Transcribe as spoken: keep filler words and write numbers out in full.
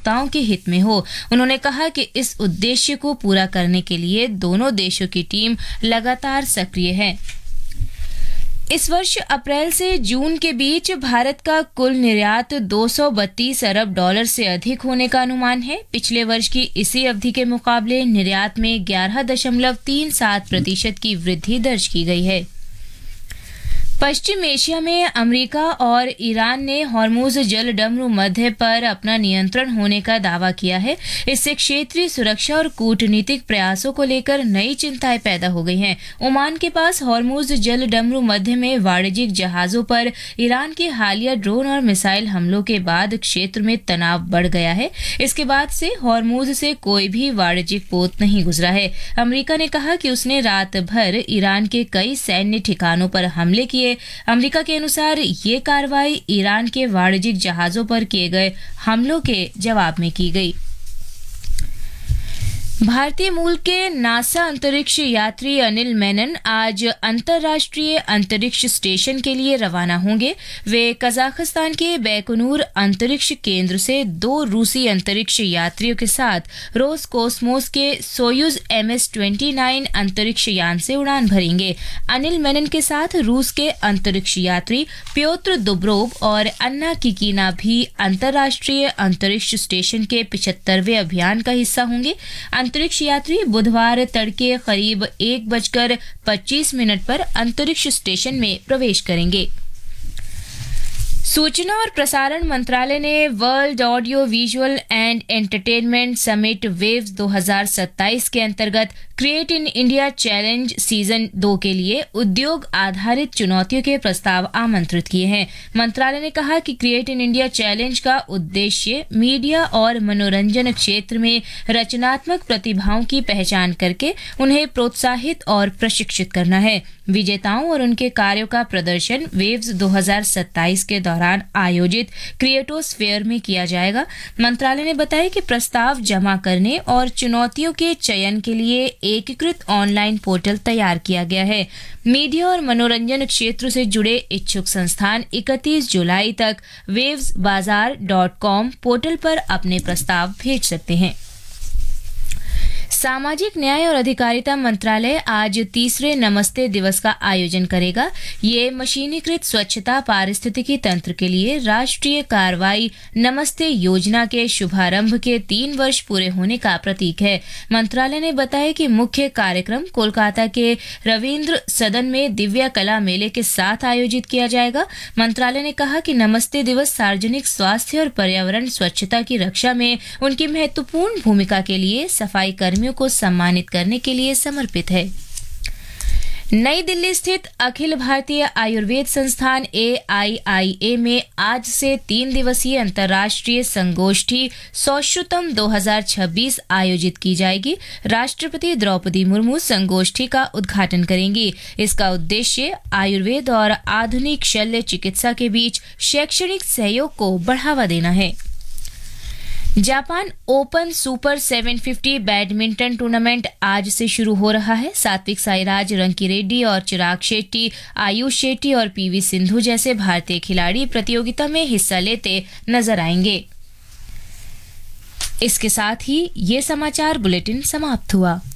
उपभोक्ताओं के हित में हो। उन्होंने कहा कि इस उद्देश्य को पूरा करने के लिए दोनों देशों की टीम लगातार सक्रिय है। इस वर्ष अप्रैल से जून के बीच भारत का कुल निर्यात दो सौ बत्तीस अरब डॉलर से अधिक होने का अनुमान है। पिछले वर्ष की इसी अवधि के मुकाबले निर्यात में ग्यारह दशमलव तीन सात प्रतिशत की वृद्धि दर्ज की गई है। पश्चिम एशिया में अमेरिका और ईरान ने हॉर्मुज जलडमरू मध्य पर अपना नियंत्रण होने का दावा किया है। इससे क्षेत्रीय सुरक्षा और कूटनीतिक प्रयासों को लेकर नई चिंताएं पैदा हो गई हैं। ओमान के पास हॉर्मुज जलडमरू मध्य में वाणिज्यिक जहाजों पर ईरान के हालिया ड्रोन और मिसाइल हमलों के बाद क्षेत्र में तनाव बढ़ गया है। इसके बाद से हॉर्मुज से कोई भी वाणिज्यिक पोत नहीं गुजरा है। अमेरिका ने कहा कि उसने रात भर ईरान के कई सैन्य ठिकानों पर हमले किए। अमेरिका के अनुसार ये कार्रवाई ईरान के वाणिज्यिक जहाजों पर किए गए हमलों के जवाब में की गई। भारतीय मूल के नासा अंतरिक्ष यात्री अनिल मेनन आज अंतर्राष्ट्रीय अंतरिक्ष स्टेशन के लिए रवाना होंगे। वे कजाकिस्तान के बैकोनूर अंतरिक्ष केंद्र से दो रूसी अंतरिक्ष यात्रियों के साथ रोसकोसमोस के Soyuz M S twenty nine अंतरिक्ष यान से उड़ान भरेंगे। अनिल मेनन के साथ रूस के अंतरिक्ष यात्री प्योत्र दुब्रोव और अन्ना किकीना भी अंतर्राष्ट्रीय अंतरिक्ष स्टेशन के पिछहत्तरवें अभियान का हिस्सा होंगे। अंतरिक्ष यात्री बुधवार तड़के करीब एक बजकर पच्चीस मिनट पर अंतरिक्ष स्टेशन में प्रवेश करेंगे। सूचना और प्रसारण मंत्रालय ने world audio visual and entertainment summit waves दो हज़ार सत्ताईस के अंतर्गत create in India challenge season दो के लिए उद्योग आधारित चुनौतियों के प्रस्ताव आमंत्रित किए हैं। मंत्रालय ने कहा कि क्रिएट इन इंडिया चैलेंज का उद्देश्य मीडिया और मनोरंजन क्षेत्र में रचनात्मक प्रतिभाओं की पहचान करके उन्हें प्रोत्साहित और प्रशिक्षित करना है। विजेताओं और उनके कार्यों का प्रदर्शन वेव्स दो हज़ार सत्ताईस के दौरान आयोजित क्रिएटोस्फेयर में किया जाएगा। मंत्रालय ने बताया कि प्रस्ताव जमा करने और चुनौतियों के चयन के लिए एकीकृत ऑनलाइन पोर्टल तैयार किया गया है। मीडिया और मनोरंजन क्षेत्र से जुड़े इच्छुक संस्थान इकतीस जुलाई तक वेव्स बाजार डॉट कॉम पोर्टल पर अपने प्रस्ताव भेज सकते हैं। सामाजिक न्याय और अधिकारिता मंत्रालय आज तीसरे नमस्ते दिवस का आयोजन करेगा। ये मशीनीकृत स्वच्छता पारिस्थितिकी तंत्र के लिए राष्ट्रीय कार्रवाई नमस्ते योजना के शुभारंभ के तीन वर्ष पूरे होने का प्रतीक है। मंत्रालय ने बताया कि मुख्य कार्यक्रम कोलकाता के रविंद्र सदन में दिव्या कला मेले के साथ आयोजित किया जाएगा। मंत्रालय ने कहा कि नमस्ते दिवस सार्वजनिक स्वास्थ्य और पर्यावरण स्वच्छता की रक्षा में उनकी महत्वपूर्ण भूमिका के लिए सफाई कर्मियों को सम्मानित करने के लिए समर्पित है। नई दिल्ली स्थित अखिल भारतीय आयुर्वेद संस्थान ए आई आई ए में आज से तीन दिवसीय अंतर्राष्ट्रीय संगोष्ठी सौश्रुतम दो हज़ार छब्बीस आयोजित की जाएगी। राष्ट्रपति द्रौपदी मुर्मू संगोष्ठी का उद्घाटन करेंगी। इसका उद्देश्य आयुर्वेद और आधुनिक शल्य चिकित्सा के बीच शैक्षणिक सहयोग को बढ़ावा देना है। जापान ओपन सुपर सात सौ पचास बैडमिंटन टूर्नामेंट आज से शुरू हो रहा है। सात्विक साईराज, रंकी रेड्डी और चिराग शेट्टी, आयुष शेट्टी और पीवी सिंधु जैसे भारतीय खिलाड़ी प्रतियोगिता में हिस्सा लेते नजर आएंगे। इसके साथ ही ये समाचार बुलेटिन समाप्त हुआ।